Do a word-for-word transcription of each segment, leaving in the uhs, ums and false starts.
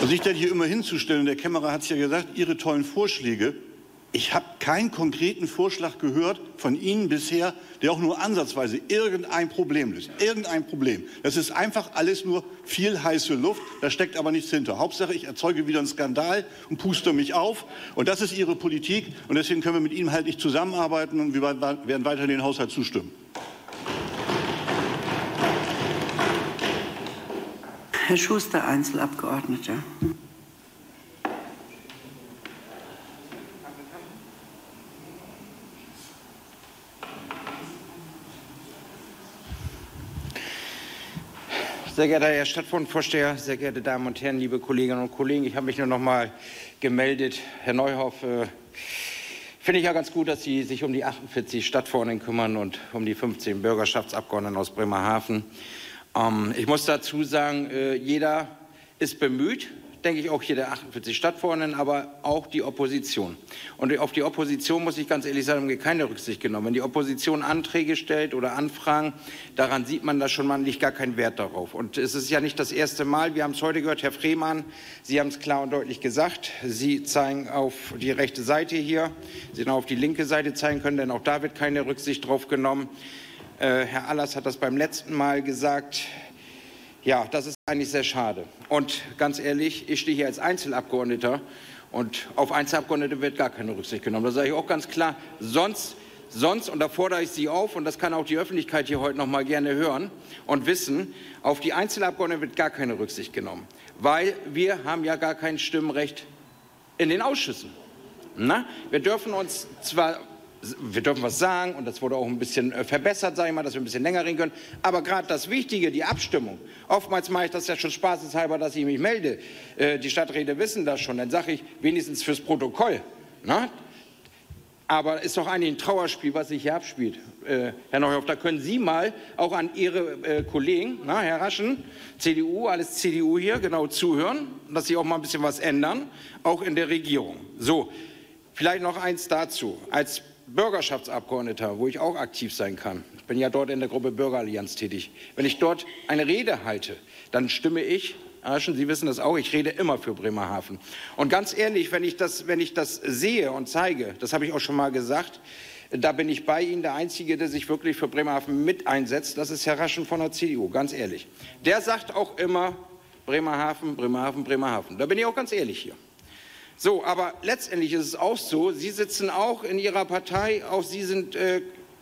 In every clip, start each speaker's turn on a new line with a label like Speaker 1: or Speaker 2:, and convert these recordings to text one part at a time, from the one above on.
Speaker 1: sich dann hier immer hinzustellen, der Kämmerer hat es ja gesagt, Ihre tollen Vorschläge. Ich habe keinen konkreten Vorschlag gehört von Ihnen bisher, der auch nur ansatzweise irgendein Problem löst. Irgendein Problem. Das ist einfach alles nur viel heiße Luft, da steckt aber nichts hinter. Hauptsache, ich erzeuge wieder einen Skandal und puste mich auf. Und das ist Ihre Politik. Und deswegen können wir mit Ihnen halt nicht zusammenarbeiten und wir werden weiter den Haushalt zustimmen.
Speaker 2: Herr Schuster, Einzelabgeordneter.
Speaker 3: Sehr geehrter Herr Stadtfondsvorsteher, sehr geehrte Damen und Herren, liebe Kolleginnen und Kollegen, ich habe mich nur noch mal gemeldet. Herr Neuhoff, äh, finde ich ja ganz gut, dass Sie sich um die achtundvierzig Stadtverordneten kümmern und um die fünfzehn Bürgerschaftsabgeordneten aus Bremerhaven. Ähm, ich muss dazu sagen, äh, jeder ist bemüht, denke ich, auch hier der achtundvierzig Stadtverordneten, aber auch die Opposition. Und auf die Opposition, muss ich ganz ehrlich sagen, haben wir keine Rücksicht genommen. Wenn die Opposition Anträge stellt oder Anfragen, daran sieht man da schon, man legt gar keinen Wert darauf. Und es ist ja nicht das erste Mal, wir haben es heute gehört, Herr Frehmann, Sie haben es klar und deutlich gesagt, Sie zeigen auf die rechte Seite hier, Sie hätten auch auf die linke Seite zeigen können, denn auch da wird keine Rücksicht drauf genommen. Äh, Herr Allers hat das beim letzten Mal gesagt. Ja, das ist eigentlich sehr schade. Und ganz ehrlich, ich stehe hier als Einzelabgeordneter und auf Einzelabgeordnete wird gar keine Rücksicht genommen. Das sage ich auch ganz klar. Sonst, sonst, und da fordere ich Sie auf, und das kann auch die Öffentlichkeit hier heute noch mal gerne hören und wissen, auf die Einzelabgeordneten wird gar keine Rücksicht genommen. Weil wir haben ja gar kein Stimmrecht in den Ausschüssen. Na? Wir dürfen uns zwar... Wir dürfen was sagen, und das wurde auch ein bisschen verbessert, sage ich mal, dass wir ein bisschen länger reden können. Aber gerade das Wichtige, die Abstimmung, oftmals mache ich das ja schon spaßeshalber, dass ich mich melde. Äh, die Stadträte wissen das schon, dann sage ich wenigstens fürs Protokoll. Na? Aber ist doch eigentlich ein Trauerspiel, was sich hier abspielt. Äh, Herr Neuhoff, da können Sie mal auch an Ihre äh, Kollegen, na, Herr Raschen, C D U, alles C D U hier, genau zuhören, dass Sie auch mal ein bisschen was ändern, auch in der Regierung. So, vielleicht noch eins dazu. Als Bürgerschaftsabgeordneter, wo ich auch aktiv sein kann. Ich bin ja dort in der Gruppe Bürgerallianz tätig. Wenn ich dort eine Rede halte, dann stimme ich, Aschen, Sie wissen das auch, ich rede immer für Bremerhaven. Und ganz ehrlich, wenn ich das, wenn ich das sehe und zeige, das habe ich auch schon mal gesagt, da bin ich bei Ihnen. Der Einzige, der sich wirklich für Bremerhaven mit einsetzt, das ist Herr Raschen von der C D U, ganz ehrlich. Der sagt auch immer Bremerhaven, Bremerhaven, Bremerhaven. Da bin ich auch ganz ehrlich hier. So, aber letztendlich ist es auch so, Sie sitzen auch in Ihrer Partei, auch Sie sind, äh,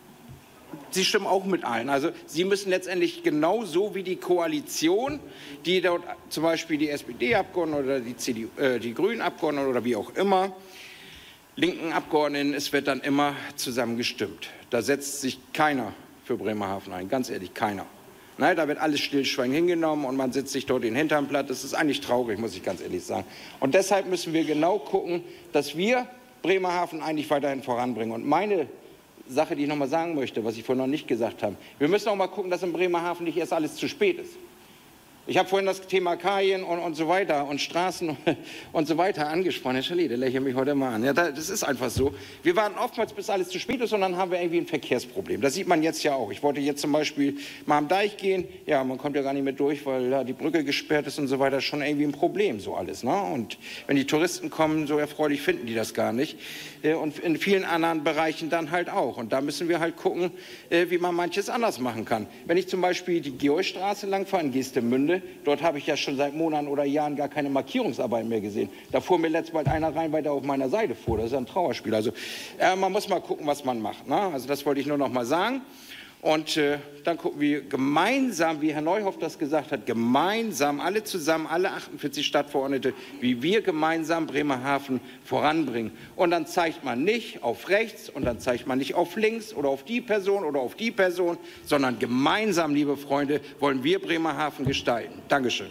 Speaker 3: Sie stimmen auch mit ein. Also Sie müssen letztendlich genauso wie die Koalition, die dort zum Beispiel die S P D-Abgeordneten oder die, C D U, äh, die Grünen-Abgeordneten oder wie auch immer, linken Abgeordneten, es wird dann immer zusammen gestimmt. Da setzt sich keiner für Bremerhaven ein, ganz ehrlich, keiner. Nein, da wird alles stillschweigend hingenommen und man sitzt sich dort in den Hintern platt. Das ist eigentlich traurig, muss ich ganz ehrlich sagen. Und deshalb müssen wir genau gucken, dass wir Bremerhaven eigentlich weiterhin voranbringen. Und meine Sache, die ich noch mal sagen möchte, was ich vorhin noch nicht gesagt habe, wir müssen auch mal gucken, dass in Bremerhaven nicht erst alles zu spät ist. Ich habe vorhin das Thema Kajen und, und so weiter und Straßen und so weiter angesprochen. Herr Schalé, der lächelt mich heute mal an. Ja, das ist einfach so. Wir warten oftmals, bis alles zu spät ist, und dann haben wir irgendwie ein Verkehrsproblem. Das sieht man jetzt ja auch. Ich wollte jetzt zum Beispiel mal am Deich gehen. Ja, man kommt ja gar nicht mehr durch, weil da die Brücke gesperrt ist und so weiter. Schon irgendwie ein Problem, so alles. Ne? Und wenn die Touristen kommen, so erfreulich finden die das gar nicht. Und in vielen anderen Bereichen dann halt auch. Und da müssen wir halt gucken, wie man manches anders machen kann. Wenn ich zum Beispiel die Georgstraße langfahre in Geestemünde, dort habe ich ja schon seit Monaten oder Jahren gar keine Markierungsarbeit mehr gesehen. Da fuhr mir letztes Mal einer rein, weil der auf meiner Seite fuhr. Das ist ein Trauerspiel. Also äh, man muss mal gucken, was man macht. Ne? Also das wollte ich nur noch mal sagen. Und äh, dann gucken wir gemeinsam, wie Herr Neuhoff das gesagt hat, gemeinsam, alle zusammen, alle achtundvierzig Stadtverordnete, wie wir gemeinsam Bremerhaven voranbringen. Und dann zeigt man nicht auf rechts und dann zeigt man nicht auf links oder auf die Person oder auf die Person, sondern gemeinsam, liebe Freunde, wollen wir Bremerhaven gestalten. Dankeschön.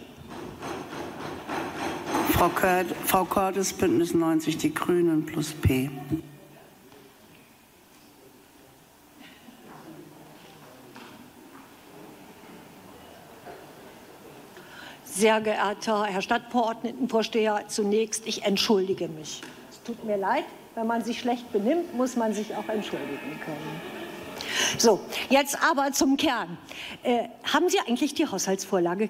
Speaker 2: Frau, Kurt, Frau Cordes, Bündnis neunzig, die Grünen plus P.
Speaker 4: Sehr geehrter Herr Stadtverordnetenvorsteher, zunächst, ich entschuldige mich. Es tut mir leid, wenn man sich schlecht benimmt, muss man sich auch entschuldigen können. So, jetzt aber zum Kern. Äh, haben Sie eigentlich die Haushaltsvorlage